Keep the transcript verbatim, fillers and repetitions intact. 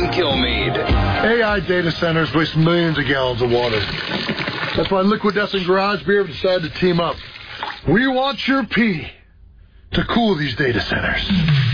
Kilmeade. A I data centers waste millions of gallons of water. That's why Liquidescent Garage Beer decided to team up. We want your pee to cool these data centers.